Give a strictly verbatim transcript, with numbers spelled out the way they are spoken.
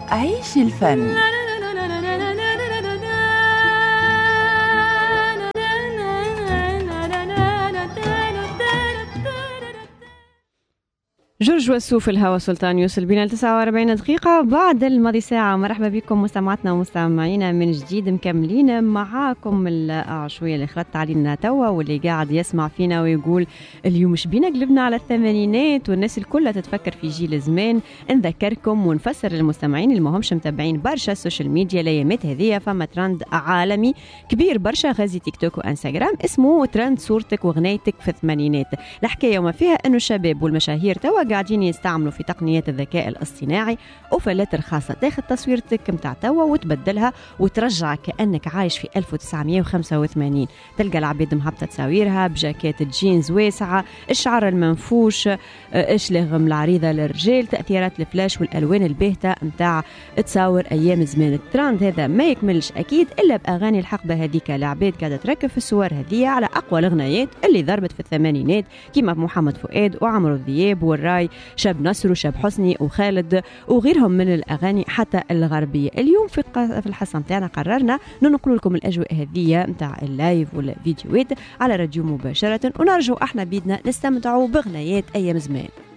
عيش الفن. جورج وسوف في الهوا سلطان يوصل بنا ل تسعة وأربعين دقيقة بعد الماضي ساعة. مرحبا بكم مستمعاتنا ومستمعينا من جديد، مكملين معاكم الشوية اللي خلطت علينا توا، واللي قاعد يسمع فينا ويقول اليوم شبينا قلبنا على الثمانينات والناس الكل تتفكر في جيل زمان. نذكركم ونفسر للمستمعين اللي ما همش متابعين برشا السوشيال ميديا الايامات هذه، فما ترند عالمي كبير برشا غازي تيك توك وانستغرام اسمه ترند صورتك وغنيتك في الثمانينات. الحكاية وما فيها انه الشباب والمشاهير توا قاعدين يستعملوا في تقنيات الذكاء الاصطناعي وفلاتر خاصة تاخذ تصويرتك متاع توا وتبدلها وترجع كأنك عايش في ألف وتسعمية وخمسة وثمانين. تلقى العبيد مهبطة تصاويرها بجاكيت جينز واسعة، الشعر المنفوش، اشلغم العريضة للرجال، تأثيرات الفلاش والألوان الباهتة متاع تصاور أيام زمان. الترند هذا ما يكملش أكيد إلا بأغاني الحقبة هذيك. العبيد قاعدة تركب في الصور هذه على أقوى الغنايات اللي ضربت في الثمانينات كيما محمد فؤاد وعمرو الذياب والراي شاب نصر وشاب حسني وخالد وغيرهم من الأغاني حتى الغربية. اليوم في في الحصة متاعنا قررنا ننقل لكم الأجواء هذه متاع اللايف والفيديوهات على راديو مباشرة، ونرجو احنا بيدنا نستمتعوا بغنايات أيام زمان.